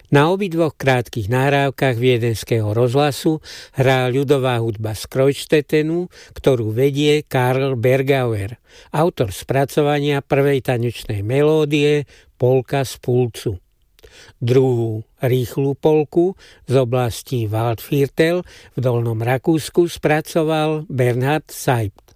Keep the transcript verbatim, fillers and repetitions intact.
Na obidvoch krátkych nahrávkach viedenského rozhlasu hrá ľudová hudba z Kreuzstettenu, ktorú vedie Karl Bergauer, autor spracovania prvej tanečnej melódie Polka z Pulcu. Druhú rýchlu polku z oblasti Waldviertel v Dolnom Rakúsku spracoval Bernhard Seibt.